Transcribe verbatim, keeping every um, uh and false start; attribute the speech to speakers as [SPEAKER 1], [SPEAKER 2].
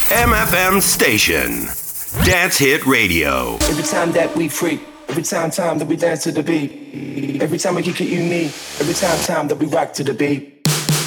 [SPEAKER 1] M F M station. Dance Hit Radio.
[SPEAKER 2] Every time that we freak, every time, time that we dance to the beat, every time we kick it unique, every time, time that we rock to the beat.